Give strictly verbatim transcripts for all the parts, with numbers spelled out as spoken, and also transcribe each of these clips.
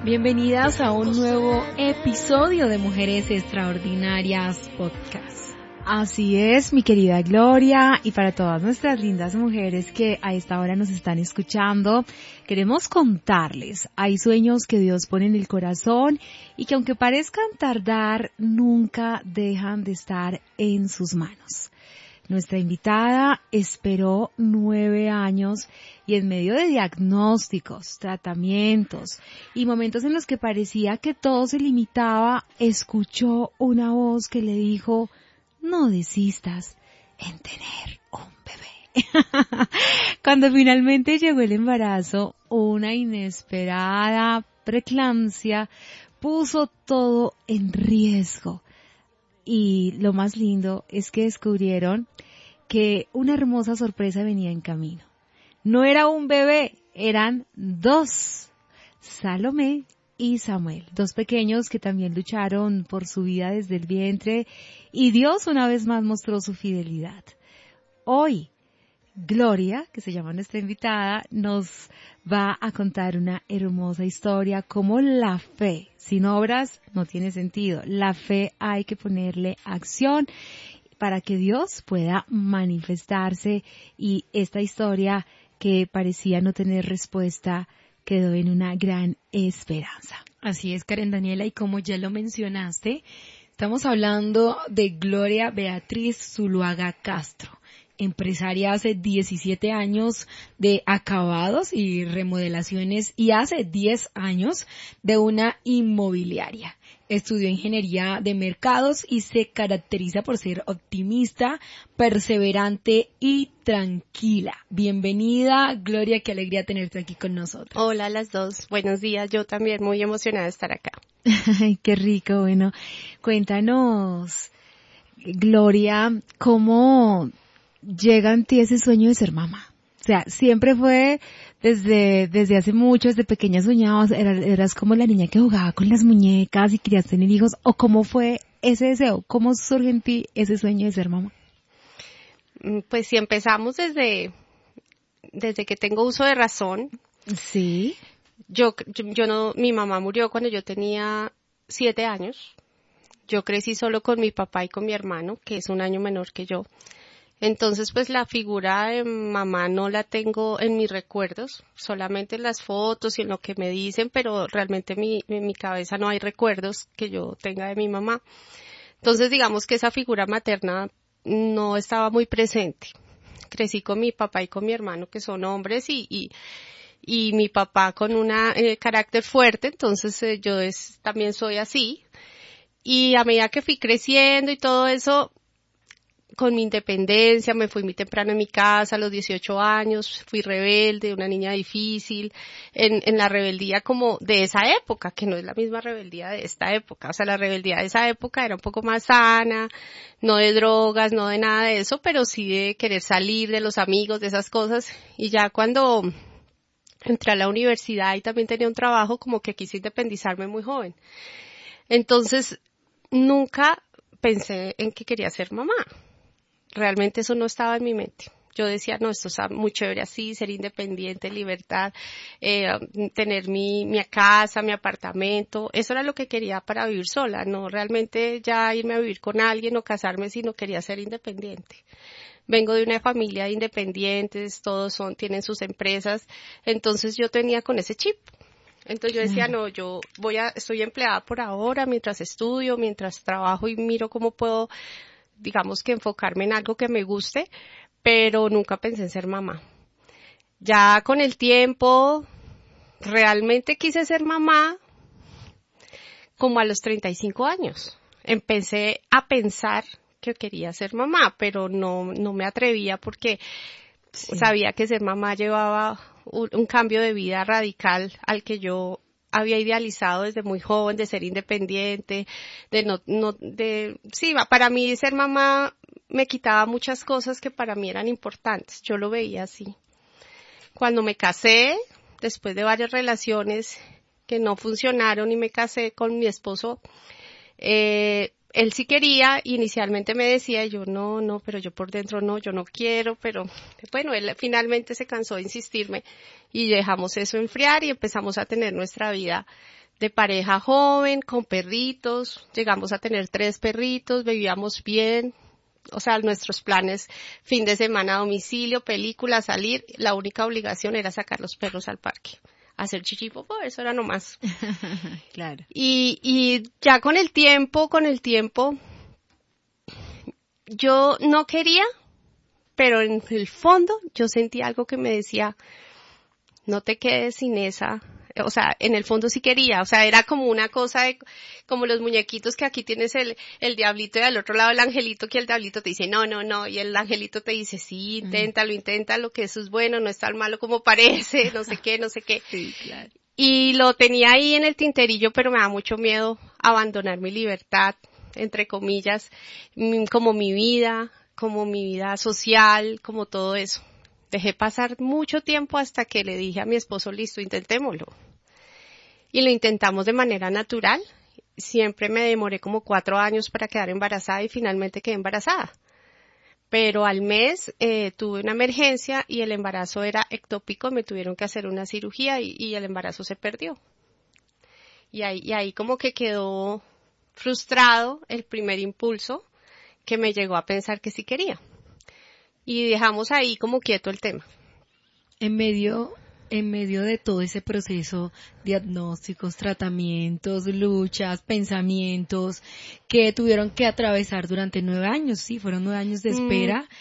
Bienvenidas a un nuevo episodio de Mujeres Extraordinarias Podcast. Así es, mi querida Gloria, y para todas nuestras lindas mujeres que a esta hora nos están escuchando, queremos contarles, hay sueños que Dios pone en el corazón y que aunque parezcan tardar, nunca dejan de estar en sus manos. Nuestra invitada esperó nueve años y en medio de diagnósticos, tratamientos y momentos en los que parecía que todo se limitaba, escuchó una voz que le dijo: no desistas en tener un bebé. Cuando finalmente llegó el embarazo, una inesperada preeclampsia puso todo en riesgo. Y lo más lindo es que descubrieron que una hermosa sorpresa venía en camino. No era un bebé, eran dos, Salomé y Samuel, dos pequeños que también lucharon por su vida desde el vientre y Dios una vez más mostró su fidelidad. Hoy, Gloria, que se llama nuestra invitada, nos va a contar una hermosa historia, como la fe, sin obras no tiene sentido. La fe hay que ponerle acción para que Dios pueda manifestarse y esta historia que parecía no tener respuesta quedó en una gran esperanza. Así es, Karen Daniela, y como ya lo mencionaste, estamos hablando de Gloria Beatriz Zuluaga Castro, empresaria hace diecisiete años de acabados y remodelaciones y hace diez años de una inmobiliaria. Estudió ingeniería de mercados y se caracteriza por ser optimista, perseverante y tranquila. Bienvenida, Gloria, qué alegría tenerte aquí con nosotros. Hola a las dos, buenos días, yo también muy emocionada de estar acá. Ay, qué rico, bueno, cuéntanos, Gloria, ¿cómo llega en ti ese sueño de ser mamá? O sea, siempre fue desde desde hace mucho, desde pequeña soñabas, eras, eras como la niña que jugaba con las muñecas y querías tener hijos, ¿o cómo fue ese deseo? ¿Cómo surge en ti ese sueño de ser mamá? Pues si empezamos desde desde que tengo uso de razón. Sí. Yo yo, yo no, mi mamá murió cuando yo tenía siete años. Yo crecí solo con mi papá y con mi hermano, que es un año menor que yo. Entonces, pues la figura de mamá no la tengo en mis recuerdos, solamente en las fotos y en lo que me dicen, pero realmente en mi, en mi cabeza no hay recuerdos que yo tenga de mi mamá. Entonces, digamos que esa figura materna no estaba muy presente. Crecí con mi papá y con mi hermano, que son hombres, y, y, y mi papá con un eh, carácter fuerte, entonces eh, yo es, también soy así. Y a medida que fui creciendo y todo eso, con mi independencia, me fui muy temprano en mi casa, a los dieciocho años, fui rebelde, una niña difícil, en, en la rebeldía como de esa época, que no es la misma rebeldía de esta época. O sea, la rebeldía de esa época era un poco más sana, no de drogas, no de nada de eso, pero sí de querer salir de los amigos, de esas cosas. Y ya cuando entré a la universidad y también tenía un trabajo, como que quise independizarme muy joven. Entonces, nunca pensé en que quería ser mamá. Realmente eso no estaba en mi mente. Yo decía, no, esto está muy chévere así, ser independiente, libertad, eh, tener mi, mi casa, mi apartamento. Eso era lo que quería para vivir sola, no realmente ya irme a vivir con alguien o casarme, sino quería ser independiente. Vengo de una familia de independientes, todos son, tienen sus empresas, entonces yo tenía con ese chip. Entonces yo decía, no, yo voy a, estoy empleada por ahora, mientras estudio, mientras trabajo y miro cómo puedo, digamos que enfocarme en algo que me guste, pero nunca pensé en ser mamá. Ya con el tiempo, realmente quise ser mamá como a los treinta y cinco años. Empecé a pensar que quería ser mamá, pero no, no me atrevía porque sí. Sabía que ser mamá llevaba un, un cambio de vida radical al que yo había idealizado desde muy joven, de ser independiente, de no, no, de, sí, para mí ser mamá me quitaba muchas cosas que para mí eran importantes, yo lo veía así. Cuando me casé, después de varias relaciones que no funcionaron y me casé con mi esposo, eh, él sí quería, inicialmente me decía, yo no, no, pero yo por dentro no, yo no quiero, pero bueno, él finalmente se cansó de insistirme y dejamos eso enfriar y empezamos a tener nuestra vida de pareja joven, con perritos, llegamos a tener tres perritos, vivíamos bien, o sea, nuestros planes, fin de semana a domicilio, película, salir, la única obligación era sacar los perros al parque, hacer chichi popó, eso era nomás. Claro. Y, y ya con el tiempo, con el tiempo, yo no quería, pero en el fondo yo sentí algo que me decía, no te quedes sin esa. O sea, en el fondo sí quería, o sea, era como una cosa de, como los muñequitos que aquí tienes el, el diablito y al otro lado el angelito, que el diablito te dice, no, no, no, y el angelito te dice, sí, inténtalo, inténtalo, que eso es bueno, no es tan malo como parece, no sé qué, no sé qué. Sí, claro. Y lo tenía ahí en el tinterillo, pero me da mucho miedo abandonar mi libertad, entre comillas, como mi vida, como mi vida social, como todo eso. Dejé pasar mucho tiempo hasta que le dije a mi esposo, listo, intentémoslo. Y lo intentamos de manera natural. Siempre me demoré como cuatro años para quedar embarazada y finalmente quedé embarazada. Pero al mes eh, tuve una emergencia y el embarazo era ectópico, me tuvieron que hacer una cirugía y, y el embarazo se perdió. Y ahí, y ahí como que quedó frustrado el primer impulso que me llegó a pensar que sí quería. Y dejamos ahí como quieto el tema. En medio, en medio de todo ese proceso, diagnósticos, tratamientos, luchas, pensamientos que tuvieron que atravesar durante nueve años, sí, fueron nueve años de espera, mm.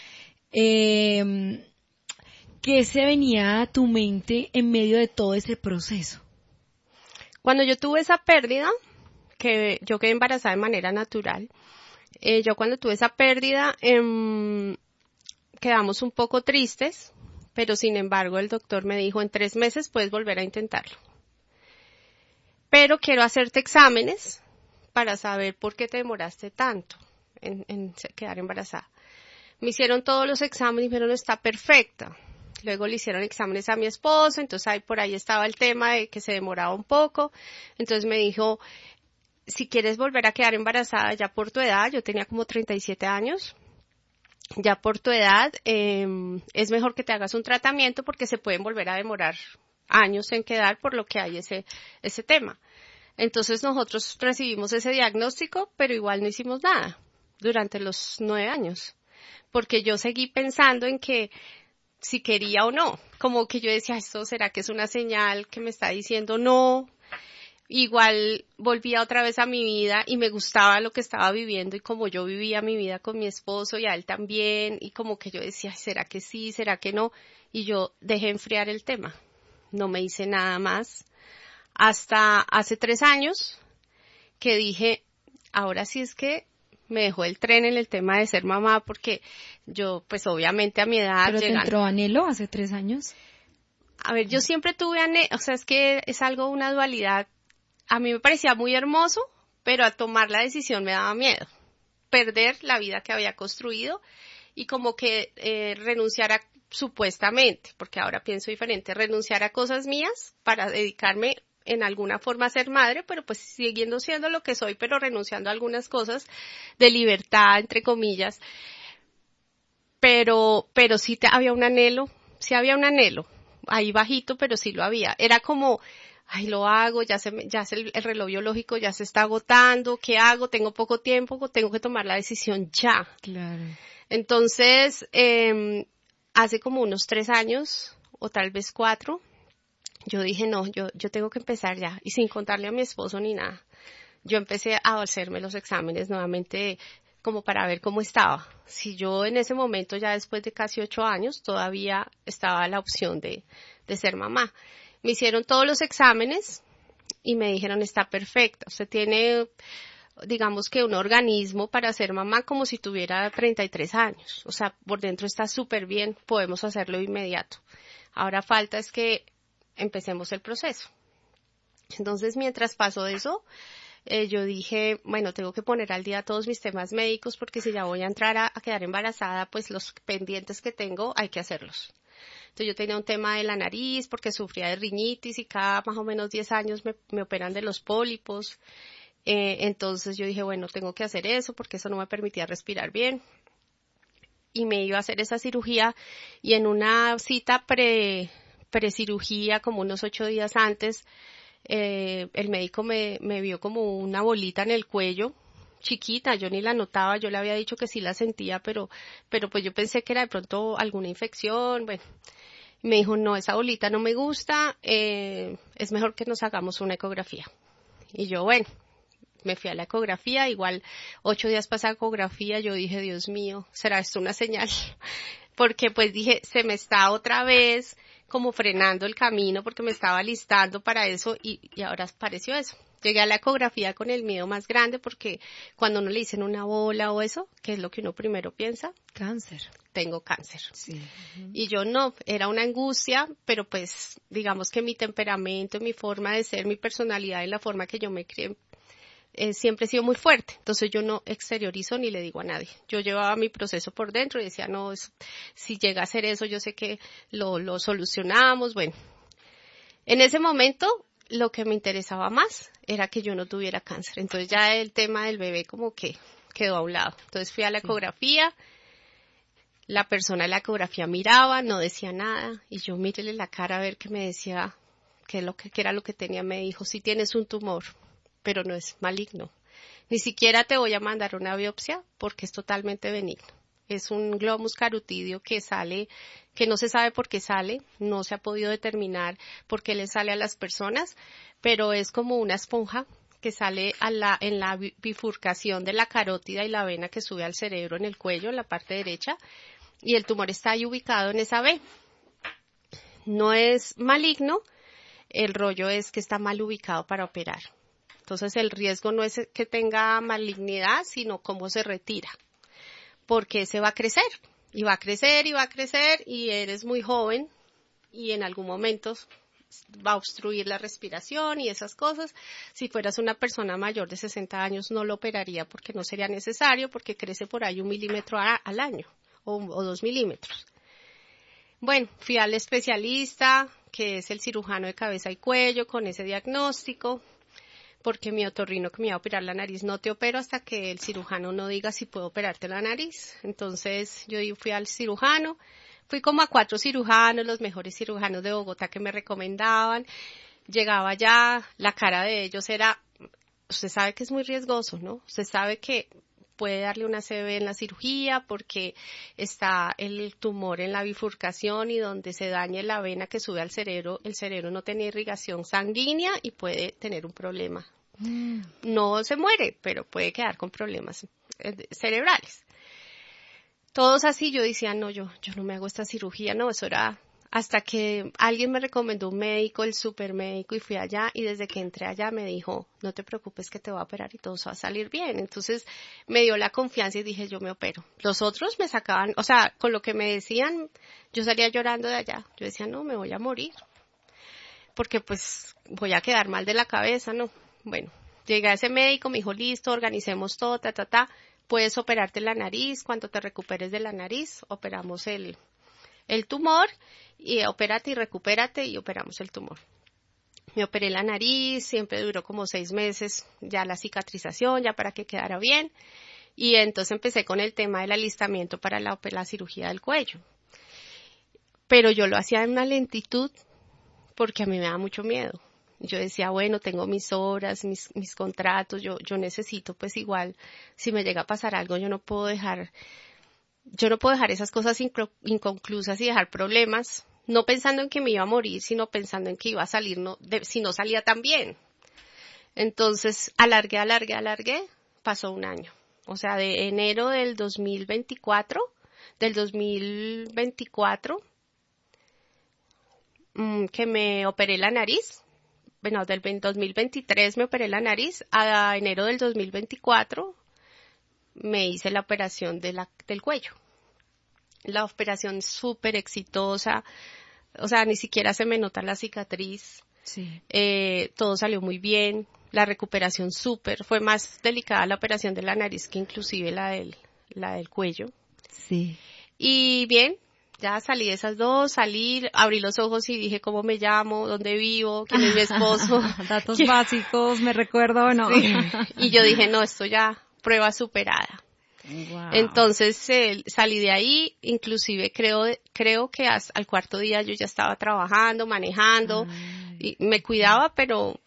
eh, ¿qué se venía a tu mente en medio de todo ese proceso? Cuando yo tuve esa pérdida, que yo quedé embarazada de manera natural, eh, yo cuando tuve esa pérdida, eh, quedamos un poco tristes, pero sin embargo el doctor me dijo, en tres meses puedes volver a intentarlo. Pero quiero hacerte exámenes para saber por qué te demoraste tanto en, en quedar embarazada. Me hicieron todos los exámenes y me dijeron, está perfecta. Luego le hicieron exámenes a mi esposo, entonces ahí por ahí estaba el tema de que se demoraba un poco. Entonces me dijo, si quieres volver a quedar embarazada ya por tu edad, yo tenía como treinta y siete años, ya por tu edad, eh, es mejor que te hagas un tratamiento porque se pueden volver a demorar años en quedar por lo que hay ese, ese tema. Entonces nosotros recibimos ese diagnóstico, pero igual no hicimos nada durante los nueve años, porque yo seguí pensando en que si quería o no, como que yo decía, esto será que es una señal que me está diciendo no. Igual volvía otra vez a mi vida y me gustaba lo que estaba viviendo y como yo vivía mi vida con mi esposo y a él también y como que yo decía, ¿será que sí? ¿Será que no? Y yo dejé enfriar el tema, no me hice nada más hasta hace tres años que dije, ahora sí es que me dejó el tren en el tema de ser mamá porque yo pues obviamente a mi edad... ¿Pero llegando... te entró anhelo hace tres años? A ver, yo siempre tuve anhelo, o sea, es que es algo, una dualidad. A mí me parecía muy hermoso, pero a tomar la decisión me daba miedo. Perder la vida que había construido y como que eh, renunciar a, supuestamente, porque ahora pienso diferente, renunciar a cosas mías para dedicarme en alguna forma a ser madre, pero pues siguiendo siendo lo que soy, pero renunciando a algunas cosas de libertad, entre comillas. Pero, pero sí te, había un anhelo, sí había un anhelo, ahí bajito, pero sí lo había. Era como... ay, lo hago, ya se, ya se, el, el reloj biológico ya se está agotando, ¿qué hago? Tengo poco tiempo, tengo que tomar la decisión ya. Claro. Entonces, eh, hace como unos tres años, o tal vez cuatro, yo dije, no, yo, yo tengo que empezar ya, y sin contarle a mi esposo ni nada. Yo empecé a hacerme los exámenes nuevamente como para ver cómo estaba. Si yo en ese momento, ya después de casi ocho años, todavía estaba la opción de, de ser mamá. Me hicieron todos los exámenes y me dijeron, está perfecta. Usted tiene, digamos que un organismo para ser mamá como si tuviera treinta y tres años. O sea, por dentro está súper bien, podemos hacerlo de inmediato. Ahora falta es que empecemos el proceso. Entonces, mientras pasó eso, eh, yo dije, bueno, tengo que poner al día todos mis temas médicos porque si ya voy a entrar a, a quedar embarazada, pues los pendientes que tengo hay que hacerlos. Entonces yo tenía un tema de la nariz porque sufría de rinitis y cada más o menos diez años me, me operan de los pólipos. Eh, entonces yo dije, bueno, tengo que hacer eso porque eso no me permitía respirar bien. Y me iba a hacer esa cirugía y en una cita pre, pre-cirugía, como unos ocho días antes, eh, el médico me, me vio como una bolita en el cuello, chiquita, yo ni la notaba, yo le había dicho que sí la sentía, pero, pero pues yo pensé que era de pronto alguna infección, bueno. Me dijo, no, esa bolita no me gusta, eh, es mejor que nos hagamos una ecografía. Y yo, bueno, me fui a la ecografía, igual ocho días pasé a ecografía, yo dije, Dios mío, ¿será esto una señal? Porque pues dije, se me está otra vez como frenando el camino porque me estaba listando para eso y, y ahora apareció eso. Llegué a la ecografía con el miedo más grande porque cuando uno le dicen una bola o eso, ¿qué es lo que uno primero piensa? Cáncer. Tengo cáncer. Sí. Uh-huh. Y yo no, era una angustia, pero pues digamos que mi temperamento, mi forma de ser, mi personalidad y la forma que yo me crié eh, siempre he sido muy fuerte. Entonces yo no exteriorizo ni le digo a nadie. Yo llevaba mi proceso por dentro y decía, no, es, si llega a ser eso, yo sé que lo, lo solucionamos. Bueno, en ese momento lo que me interesaba más era que yo no tuviera cáncer. Entonces ya el tema del bebé como que quedó a un lado. Entonces fui a la ecografía. La persona de la ecografía miraba, no decía nada, y yo mírele la cara a ver qué me decía, qué, lo que, qué era lo que tenía. Me dijo, sí tienes un tumor, pero no es maligno. Ni siquiera te voy a mandar una biopsia porque es totalmente benigno. Es un glomus carotidio que sale, que no se sabe por qué sale, no se ha podido determinar por qué le sale a las personas, pero es como una esponja que sale a la, en la bifurcación de la carótida y la vena que sube al cerebro en el cuello, en la parte derecha, y el tumor está ahí ubicado en esa V. No es maligno, el rollo es que está mal ubicado para operar. Entonces el riesgo no es que tenga malignidad, sino cómo se retira, porque ese va a crecer, y va a crecer, y va a crecer, y eres muy joven, y en algún momento va a obstruir la respiración y esas cosas. Si fueras una persona mayor de sesenta años no lo operaría porque no sería necesario, porque crece por ahí un milímetro a, al año o, o dos milímetros. Bueno, fui al especialista, que es el cirujano de cabeza y cuello, con ese diagnóstico, porque mi otorrino que me iba a operar la nariz, no te opero hasta que el cirujano no diga si puedo operarte la nariz. Entonces yo fui al cirujano. Fui como a cuatro cirujanos, los mejores cirujanos de Bogotá que me recomendaban. Llegaba allá, la cara de ellos era, usted sabe que es muy riesgoso, ¿no? Usted sabe que puede darle una C V en la cirugía porque está el tumor en la bifurcación y donde se dañe la vena que sube al cerebro, el cerebro no tiene irrigación sanguínea y puede tener un problema. Mm. No se muere, pero puede quedar con problemas cerebrales. Todos así, yo decía, no, yo, yo no me hago esta cirugía, no, eso era hasta que alguien me recomendó un médico, el supermédico, y fui allá, y desde que entré allá me dijo, no te preocupes que te voy a operar y todo va a salir bien. Entonces me dio la confianza y dije, yo me opero. Los otros me sacaban, o sea, con lo que me decían, yo salía llorando de allá. Yo decía, no, me voy a morir, porque pues voy a quedar mal de la cabeza, no. Bueno, llegué a ese médico, me dijo, listo, organicemos todo, ta, ta, ta. Puedes operarte la nariz, cuando te recuperes de la nariz, operamos el, el tumor, y opérate y recupérate y operamos el tumor. Me operé la nariz, siempre duró como seis meses ya la cicatrización, ya para que quedara bien, y entonces empecé con el tema del alistamiento para la, la cirugía del cuello. Pero yo lo hacía en una lentitud porque a mí me da mucho miedo. Yo decía, bueno, tengo mis horas, mis, mis contratos, yo, yo necesito, pues igual, si me llega a pasar algo, yo no puedo dejar, yo no puedo dejar esas cosas inclo, inconclusas y dejar problemas, no pensando en que me iba a morir, sino pensando en que iba a salir, no, de, si no salía tan bien. Entonces, alargué, alargué, alargué, pasó un año. O sea, de enero del dos mil veinticuatro, del dos mil veinticuatro, mmm, que me operé la nariz. Bueno, del dos mil veintitrés me operé la nariz, a enero del dos mil veinticuatro me hice la operación de la, del cuello. La operación súper exitosa, o sea, ni siquiera se me nota la cicatriz, sí. eh, todo salió muy bien, la recuperación súper, fue más delicada la operación de la nariz que inclusive la del, la del cuello. Sí. Y bien. Ya salí de esas dos, salí, abrí los ojos y dije cómo me llamo, dónde vivo, quién es mi esposo. Datos básicos, me recuerdo o no. Sí. Y yo dije, no, esto ya, prueba superada. Wow. Entonces eh, salí de ahí, inclusive creo creo que hasta al cuarto día yo ya estaba trabajando, manejando, Ay. y me cuidaba, pero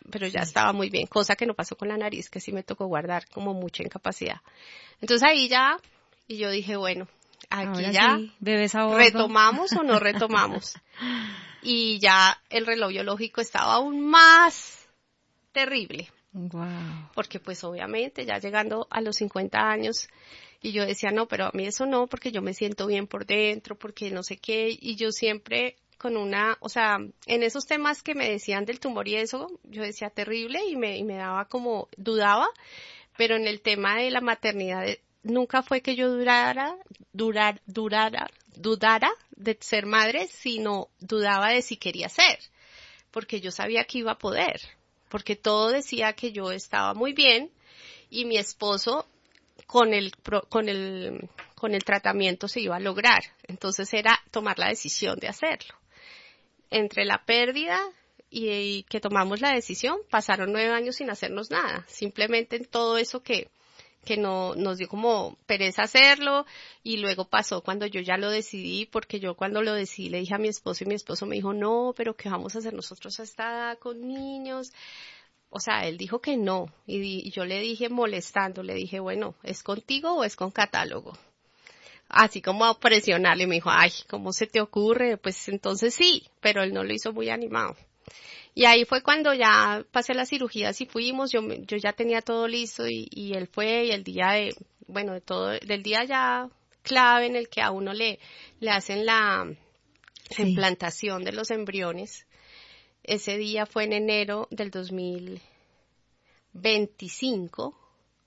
pero ya estaba muy bien, cosa que no pasó con la nariz, que sí me tocó guardar como mucha incapacidad. Entonces ahí ya, y yo dije, bueno, aquí Ahora ya, sí, bebés a bordo. ¿retomamos o no retomamos? Y ya el reloj biológico estaba aún más terrible. Wow. Porque pues obviamente ya llegando a los cincuenta años, y yo decía, no, pero a mí eso no, porque yo me siento bien por dentro, porque no sé qué, y yo siempre con una, o sea, en esos temas que me decían del tumor y eso, yo decía terrible y me, y me daba como, dudaba, pero en el tema de la maternidad, de, nunca fue que yo durara, durar, durara, dudara de ser madre, sino dudaba de si quería ser, porque yo sabía que iba a poder, porque todo decía que yo estaba muy bien y mi esposo con el, con el, con el tratamiento se iba a lograr. Entonces era tomar la decisión de hacerlo. Entre la pérdida y, y que tomamos la decisión, pasaron nueve años sin hacernos nada. Simplemente en todo eso que, que no, nos dio como pereza hacerlo, y luego pasó cuando yo ya lo decidí, porque yo cuando lo decidí le dije a mi esposo, y mi esposo me dijo, no, pero ¿qué vamos a hacer nosotros a esta edad con niños? O sea, él dijo que no, y, y yo le dije molestando, le dije, bueno, ¿es contigo o es con catálogo? Así como a presionarle, me dijo, ay, ¿cómo se te ocurre? Pues entonces sí, pero él no lo hizo muy animado. Y ahí fue cuando ya pasé las cirugías y fuimos, yo, yo ya tenía todo listo, y, y él fue, y el día de, bueno, de todo, del día ya clave en el que a uno le, le hacen la sí. implantación de los embriones, ese día fue en enero del dos mil veinticinco,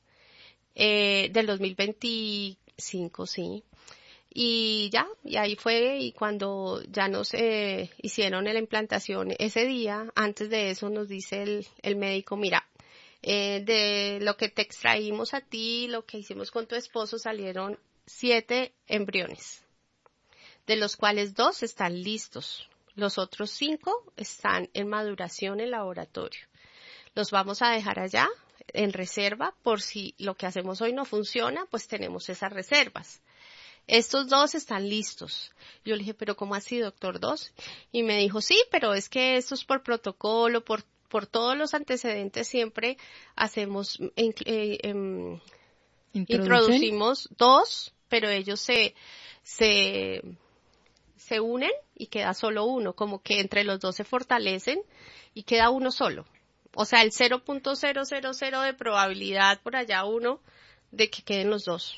eh, del dos mil veinticinco, sí. Y ya, y ahí fue, y cuando ya nos eh, hicieron la implantación ese día, antes de eso nos dice el, el médico, mira, eh, de lo que te extraímos a ti, lo que hicimos con tu esposo, salieron siete embriones, de los cuales dos están listos. Los otros cinco están en maduración en laboratorio. Los vamos a dejar allá en reserva por si lo que hacemos hoy no funciona, pues tenemos esas reservas. Estos dos están listos. Yo le dije, ¿pero cómo así, doctor, dos? Y me dijo, sí, pero es que esto es por protocolo, por, por todos los antecedentes siempre hacemos, eh, eh, introducimos dos, pero ellos se, se, se unen y queda solo uno, como que entre los dos se fortalecen y queda uno solo. O sea, el cero punto cero cero cero de probabilidad por allá uno de que queden los dos.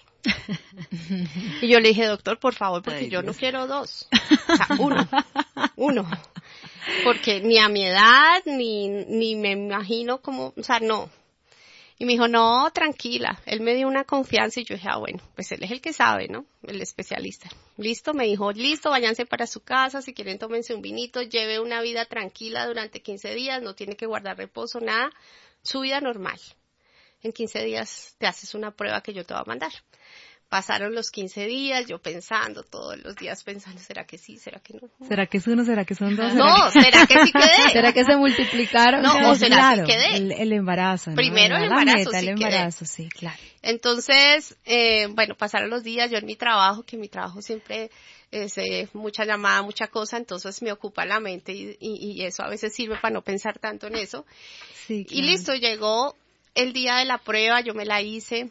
Y yo le dije, doctor, por favor, porque Ay, yo Dios. no quiero dos. O sea, uno, uno. Porque ni a mi edad, ni, ni me imagino como, o sea, no. Y me dijo, no, tranquila. Él me dio una confianza y yo dije, ah, bueno, pues él es el que sabe, ¿no? El especialista. Listo, me dijo, listo, váyanse para su casa, si quieren tómense un vinito, lleve una vida tranquila durante quince días, no tiene que guardar reposo, nada, su vida normal. En quince días te haces una prueba que yo te voy a mandar. Pasaron los quince días, yo pensando, todos los días pensando, ¿será que sí? ¿Será que no? ¿Será que es uno? ¿Será que son dos? No, ¿será que sí quedé? ¿Será que se multiplicaron? No, no o será claro, que quedé. El, el embarazo, ¿no? Primero el la embarazo, meta, sí el quedé. embarazo, sí, claro. Entonces, eh, bueno, pasaron los días, yo en mi trabajo, que mi trabajo siempre es eh, mucha llamada, mucha cosa, entonces me ocupa la mente y, y, y eso a veces sirve para no pensar tanto en eso. Sí, claro. Y listo, llegó el día de la prueba, yo me la hice.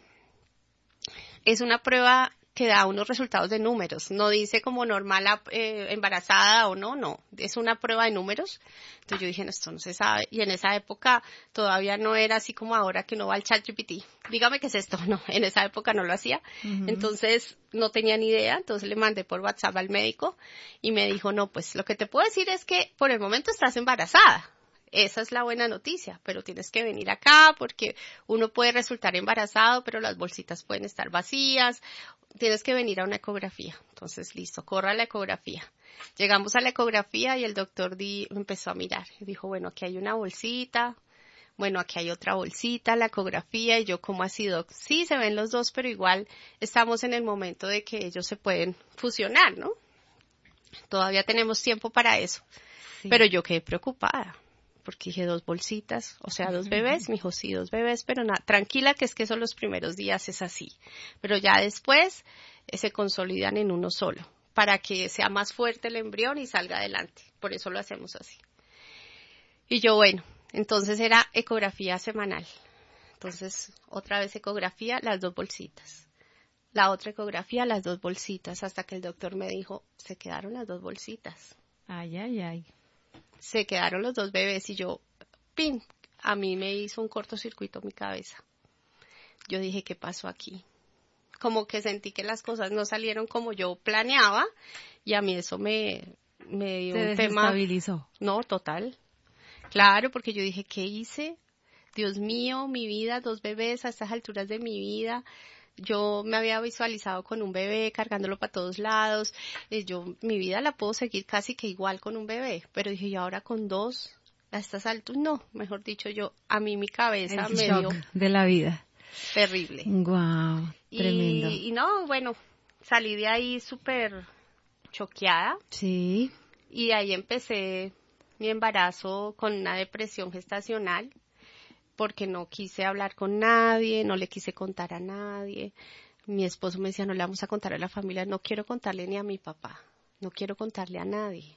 Es una prueba que da unos resultados de números, no dice como normal eh, embarazada o no, no, es una prueba de números. Entonces yo dije, no, esto no se sabe, y en esa época todavía no era así como ahora que uno va al ChatGPT, dígame qué es esto, no, en esa época no lo hacía, uh-huh. Entonces no tenía ni idea, entonces le mandé por WhatsApp al médico y me dijo, no, pues lo que te puedo decir es que por el momento estás embarazada. Esa es la buena noticia, pero tienes que venir acá porque uno puede resultar embarazado, pero las bolsitas pueden estar vacías. Tienes que venir a una ecografía. Entonces, listo, corra la ecografía. Llegamos a la ecografía y el doctor di, empezó a mirar. Y dijo, bueno, aquí hay una bolsita, bueno, aquí hay otra bolsita, la ecografía. Y yo, ¿cómo así, doc? Sí, se ven los dos, pero igual estamos en el momento de que ellos se pueden fusionar, ¿no? Todavía tenemos tiempo para eso. Sí. Pero yo quedé preocupada. Porque dije dos bolsitas, o sea, dos bebés. Me dijo, sí, dos bebés, pero nada, tranquila que es que son los primeros días, es así. Pero ya después eh, se consolidan en uno solo, para que sea más fuerte el embrión y salga adelante. Por eso lo hacemos así. Y yo, bueno, Entonces era ecografía semanal. Entonces, otra vez ecografía, las dos bolsitas. La otra ecografía, las dos bolsitas, hasta que el doctor me dijo, se quedaron las dos bolsitas. Ay, ay, ay. Se quedaron los dos bebés y yo, pin, a mí me hizo un cortocircuito mi cabeza. Yo dije, ¿qué pasó aquí? Como que sentí que las cosas no salieron como yo planeaba y a mí eso me, me dio ¿Te un tema. desestabilizó? No, total. Claro, porque yo dije, ¿qué hice? Dios mío, mi vida, dos bebés a estas alturas de mi vida. Yo me había visualizado con un bebé, cargándolo para todos lados. Eh, yo, mi vida la puedo seguir casi que igual con un bebé. Pero dije, yo ahora con dos, a estas alturas, no. Mejor dicho, yo, a mí mi cabeza El me shock dio de la vida. terrible. Wow, tremendo. Y, y no, bueno, salí de ahí súper choqueada. Sí. Y ahí empecé mi embarazo con una depresión gestacional. Porque no quise hablar con nadie, no le quise contar a nadie. Mi esposo me decía, no le vamos a contar a la familia, no quiero contarle ni a mi papá, no quiero contarle a nadie.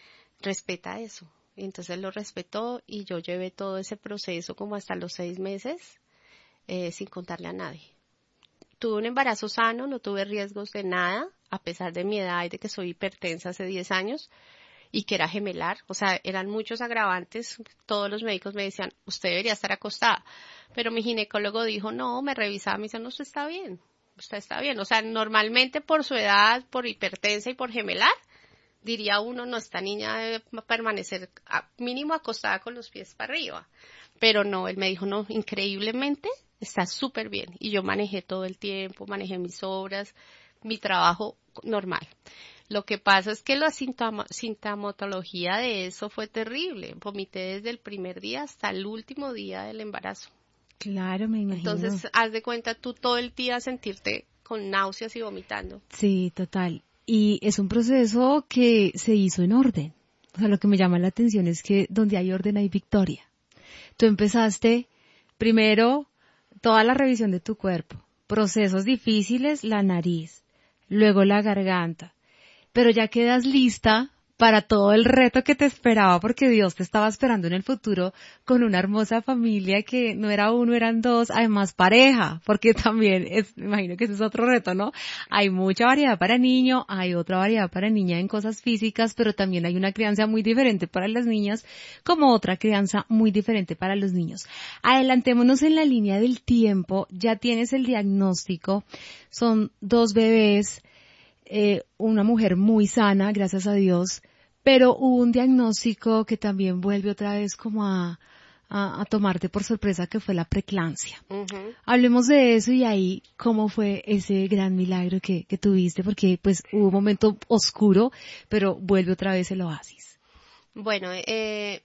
Respeta eso. Y entonces lo respetó y yo llevé todo ese proceso como hasta los seis meses eh, sin contarle a nadie. Tuve un embarazo sano, no tuve riesgos de nada, a pesar de mi edad y de que soy hipertensa hace diez años. Y que era gemelar, o sea, eran muchos agravantes, todos los médicos me decían, usted debería estar acostada, pero mi ginecólogo dijo, no, me revisaba, me dice, no, usted está bien, usted está bien, o sea, normalmente por su edad, por hipertensa y por gemelar, diría uno, no, esta niña debe permanecer a, mínimo acostada con los pies para arriba, pero no, él me dijo, no, increíblemente, está súper bien, y yo manejé todo el tiempo, manejé mis obras, mi trabajo normal. Lo que pasa es que la sintoma, sintomatología de eso fue terrible. Vomité desde el primer día hasta el último día del embarazo. Claro, me imagino. Entonces, haz de cuenta tú todo el día sentirte con náuseas y vomitando. Sí, total. Y es un proceso que se hizo en orden. O sea, lo que me llama la atención es que donde hay orden hay victoria. Tú empezaste primero toda la revisión de tu cuerpo, procesos difíciles, la nariz, luego la garganta. Pero ya quedas lista para todo el reto que te esperaba, porque Dios te estaba esperando en el futuro con una hermosa familia que no era uno, eran dos, además pareja, porque también es, me imagino que ese es otro reto, ¿no? Hay mucha variedad para niño, hay otra variedad para niña en cosas físicas, pero también hay una crianza muy diferente para las niñas, como otra crianza muy diferente para los niños. Adelantémonos en la línea del tiempo, ya tienes el diagnóstico, son dos bebés, Eh, una mujer muy sana, gracias a Dios, pero hubo un diagnóstico que también vuelve otra vez como a, a, a tomarte por sorpresa, que fue la preeclampsia. Uh-huh. Hablemos de eso y ahí cómo fue ese gran milagro que, que tuviste, porque pues hubo un momento oscuro, pero vuelve otra vez el oasis. Bueno, eh,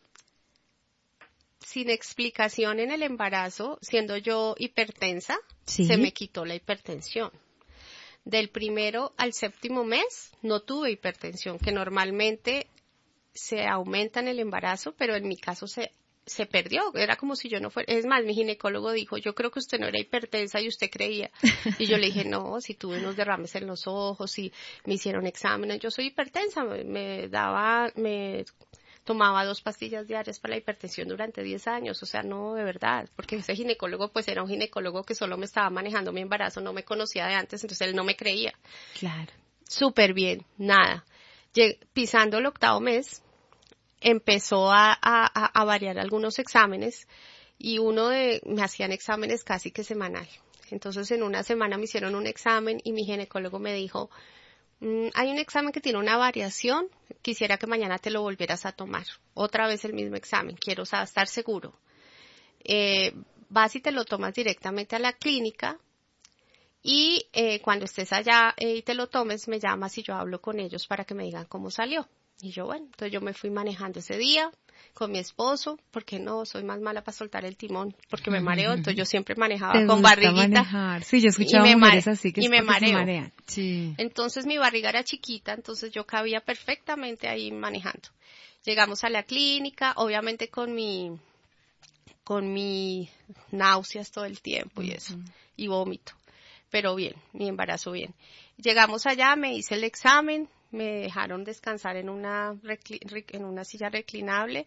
sin explicación en el embarazo, siendo yo hipertensa, ¿Sí? se me quitó la hipertensión. Del primero al séptimo mes no tuve hipertensión, que normalmente se aumenta en el embarazo, pero en mi caso se, se perdió. Era como si yo no fuera. Es más, mi ginecólogo dijo, yo creo que usted no era hipertensa y usted creía. Y yo le dije, no, si tuve unos derrames en los ojos, si me hicieron exámenes, yo soy hipertensa. Me, me daba, me tomaba dos pastillas diarias para la hipertensión durante diez años, o sea, no, de verdad, porque ese ginecólogo pues era un ginecólogo que solo me estaba manejando mi embarazo, no me conocía de antes, entonces él no me creía. Claro. Súper bien, nada. Lleg- pisando el octavo mes, empezó a, a, a variar algunos exámenes y uno de, me hacían exámenes casi que semanal. Entonces en una semana me hicieron un examen y mi ginecólogo me dijo, Mm, hay un examen que tiene una variación, quisiera que mañana te lo volvieras a tomar. Otra vez el mismo examen, quiero o sea, estar seguro. Eh, vas y te lo tomas directamente a la clínica y eh, cuando estés allá eh, y te lo tomes, me llamas y yo hablo con ellos para que me digan cómo salió. Y yo, bueno, entonces yo me fui manejando ese día con mi esposo, porque no, soy más mala para soltar el timón, porque me mareo, entonces yo siempre manejaba ¿Te con gusta barriguita. Manejar? Sí, yo he escuchado y me mujeres mare- así que y es me porque se mareo. marean. Sí. Entonces mi barriga era chiquita, entonces yo cabía perfectamente ahí manejando. Llegamos a la clínica, obviamente con mi, con mi náuseas todo el tiempo y eso, y vómito, pero bien, mi embarazo bien. Llegamos allá, me hice el examen, me dejaron descansar en una recli- en una silla reclinable,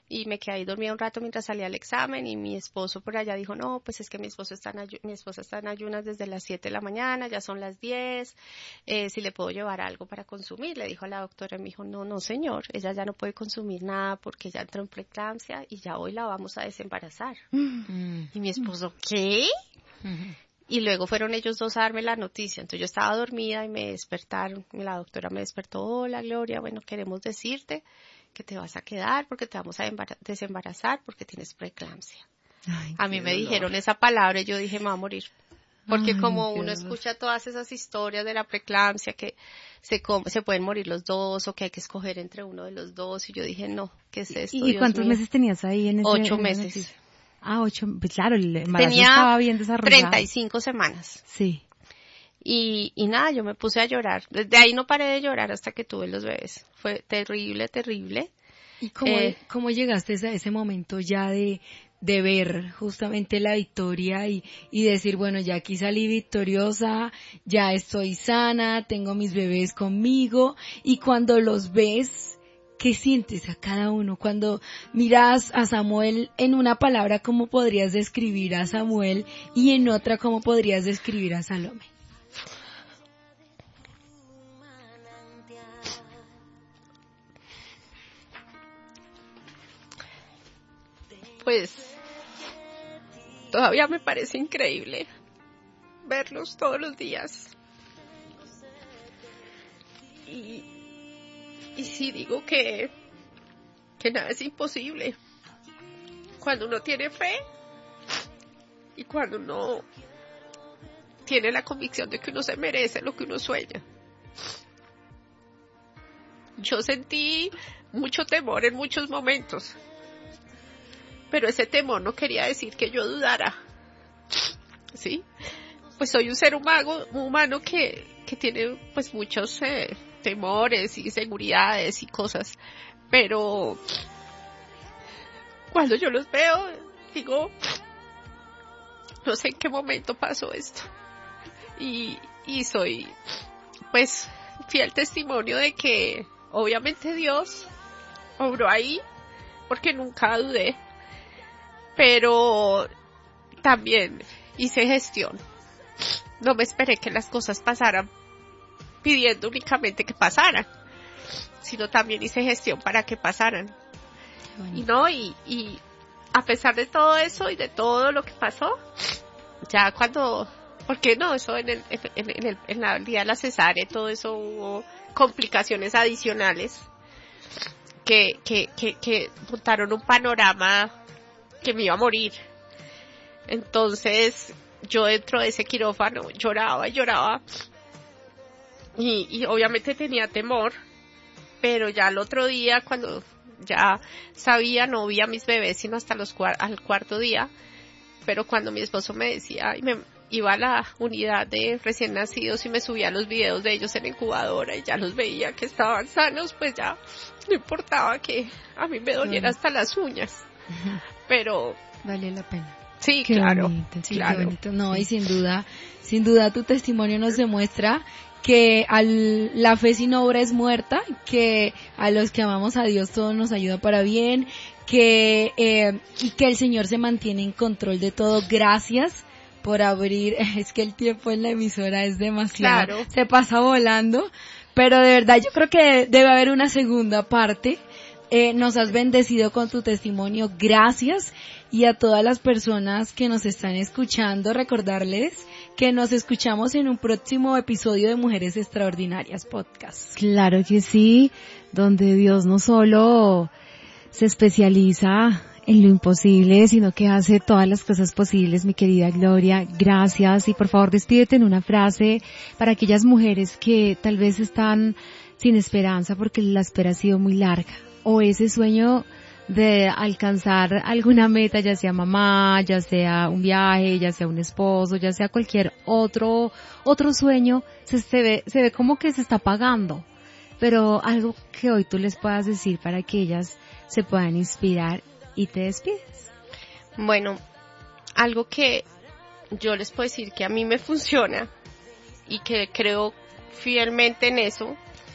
y me quedé ahí dormida un rato mientras salía al examen y mi esposo por allá dijo, no, pues es que mi esposo está en ayu- mi esposa está en ayunas desde las siete de la mañana, ya son las diez, eh, si le puedo llevar algo para consumir, le dijo a la doctora, y me dijo, no, no señor, ella ya no puede consumir nada porque ya entró en preeclampsia y ya hoy la vamos a desembarazar. Mm. Y mi esposo, ¿qué? Ujú. Y luego fueron ellos dos a darme la noticia. Entonces yo estaba dormida y me despertaron. Y la doctora me despertó. Hola, Gloria. Bueno, queremos decirte que te vas a quedar porque te vamos a embara- desembarazar porque tienes preeclampsia. Ay, A mí qué me dolor. dijeron esa palabra y yo dije, me voy a morir. Porque Ay, como qué uno dolor. escucha todas esas historias de la preeclampsia, que se, com- se pueden morir los dos o que hay que escoger entre uno de los dos. Y yo dije, no, ¿qué es esto? ¿Y Dios cuántos mío? meses tenías ahí en ese Ocho en esa meses. noticia? Ah, ocho. Pues claro, el embarazo Tenía estaba bien desarrollado. treinta y cinco semanas. Sí. Y, y nada, yo me puse a llorar. Desde ahí no paré de llorar hasta que tuve los bebés. Fue terrible, terrible. ¿Y cómo, Eh, cómo llegaste a ese momento ya de, de ver justamente la victoria y, y decir, bueno, ya aquí salí victoriosa, ya estoy sana, tengo mis bebés conmigo, y cuando los ves, ¿qué sientes a cada uno? Cuando miras a Samuel en una palabra, ¿cómo podrías describir a Samuel? Y en otra, ¿cómo podrías describir a Salome? Pues todavía me parece increíble verlos todos los días. Y, y sí digo que, que nada es imposible. Cuando uno tiene fe y cuando uno tiene la convicción de que uno se merece lo que uno sueña. Yo sentí mucho temor en muchos momentos, pero ese temor no quería decir que yo dudara, ¿sí? Pues soy un ser humano, humano que, que tiene pues muchos eh, temores y inseguridades y cosas, pero cuando yo los veo, digo, no sé en qué momento pasó esto, y, y soy pues fiel testimonio de que obviamente Dios obró ahí, porque nunca dudé, pero también hice gestión. No me esperé que las cosas pasaran pidiendo únicamente que pasaran, sino también hice gestión para que pasaran. Y no, y, y a pesar de todo eso y de todo lo que pasó, ya cuando, porque no, eso en el, en, en el, en la día de la cesárea, todo eso hubo complicaciones adicionales que, que, que, que montaron un panorama que me iba a morir. Entonces yo dentro de ese quirófano lloraba y lloraba y, y obviamente tenía temor, pero ya el otro día cuando ya sabía, no vi a mis bebés sino hasta los cuar- al cuarto día, pero cuando mi esposo me decía y me iba a la unidad de recién nacidos y me subía los videos de ellos en la incubadora y ya los veía que estaban sanos, pues ya no importaba que a mí me doliera hasta las uñas, pero Vale la pena. sí, Qué claro, bonito, Sí, claro. qué bonito. No, y sin duda, sin duda tu testimonio nos demuestra que al, la fe sin obra es muerta, que a los que amamos a Dios todo nos ayuda para bien, que eh, y que el Señor se mantiene en control de todo. Gracias por abrir, es que el tiempo en la emisora es demasiado, Claro. se pasa volando, pero de verdad yo creo que debe haber una segunda parte. Eh, nos has bendecido con tu testimonio, gracias, y a todas las personas que nos están escuchando, recordarles que nos escuchamos en un próximo episodio de Mujeres Extraordinarias Podcast. Claro que sí, donde Dios no solo se especializa en lo imposible, sino que hace todas las cosas posibles, mi querida Gloria. Gracias, y por favor despídete en una frase para aquellas mujeres que tal vez están sin esperanza porque la espera ha sido muy larga, o ese sueño de alcanzar alguna meta, ya sea mamá, ya sea un viaje, ya sea un esposo, ya sea cualquier otro otro sueño, se, se ve se ve como que se está apagando, pero algo que hoy tú les puedas decir para que ellas se puedan inspirar, y te despides. Bueno, algo que yo les puedo decir que a mí me funciona y que creo fielmente en eso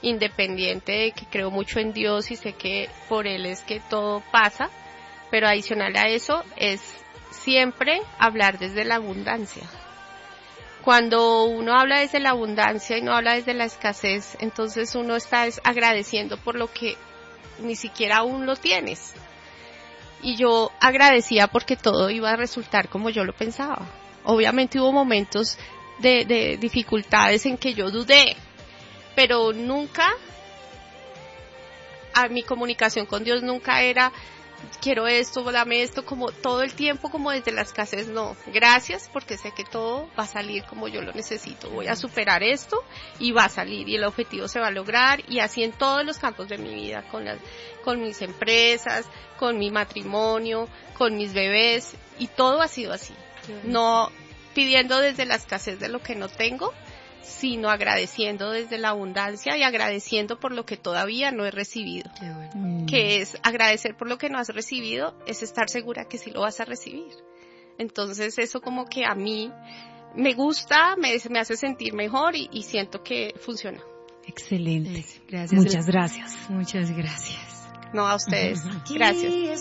independiente de que creo mucho en Dios y sé que por Él es que todo pasa, pero adicional a eso es siempre hablar desde la abundancia. Cuando uno habla desde la abundancia y no habla desde la escasez, entonces uno está agradeciendo por lo que ni siquiera aún lo tienes. Y yo agradecía porque todo iba a resultar como yo lo pensaba. Obviamente hubo momentos de, de dificultades en que yo dudé, pero nunca, a mi comunicación con Dios nunca era, quiero esto, dame esto, como todo el tiempo, como desde la escasez, no. Gracias, porque sé que todo va a salir como yo lo necesito. Voy a superar esto y va a salir y el objetivo se va a lograr, y así en todos los campos de mi vida, con las, con mis empresas, con mi matrimonio, con mis bebés, y todo ha sido así. No pidiendo desde la escasez de lo que no tengo, sino agradeciendo desde la abundancia y agradeciendo por lo que todavía no he recibido. Qué bueno. Mm. Que es agradecer por lo que no has recibido, es estar segura que sí lo vas a recibir. Entonces eso como que a mí me gusta, me, me hace sentir mejor y, y siento que funciona. Excelente. Gracias. Muchas gracias. Muchas gracias. No, a ustedes. Gracias.